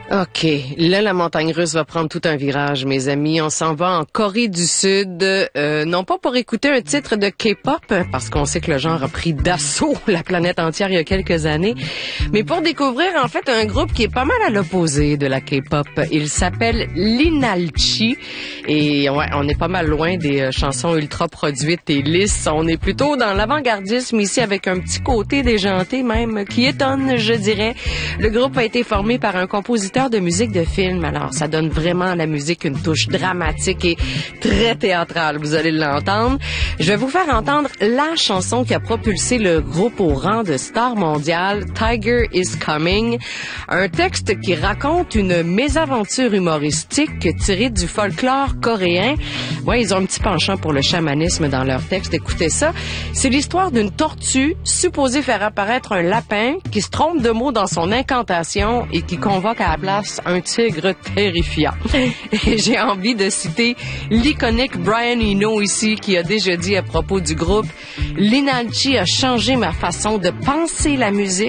OK. Là, la montagne russe va prendre tout un virage, mes amis. On s'en va en Corée du Sud, non pas pour écouter un titre de K-pop, parce qu'on sait que le genre a pris d'assaut la planète entière il y a quelques années, mais pour découvrir, en fait, un groupe qui est pas mal à l'opposé de la K-pop. Il s'appelle Linalchi, et ouais, on est pas mal loin des chansons ultra produites et lisses. On est plutôt dans l'avant-gardisme ici, avec un petit côté déjanté même, qui étonne, je dirais. Le groupe a été formé par un compositeur de musique de film. Alors, ça donne vraiment à la musique une touche dramatique et très théâtrale. Vous allez l'entendre. Je vais vous faire entendre la chanson qui a propulsé le groupe au rang de star mondiale, Tiger is Coming. Un texte qui raconte une mésaventure humoristique tirée du folklore coréen. Ouais, ils ont un petit penchant pour le chamanisme dans leur texte. Écoutez ça. C'est l'histoire d'une tortue supposée faire apparaître un lapin qui se trompe de mots dans son incantation et qui convoque à la place un tigre terrifiant. Et j'ai envie de citer l'iconique Brian Eno ici, qui a déjà dit à propos du groupe: Linalchi a changé ma façon de penser la musique.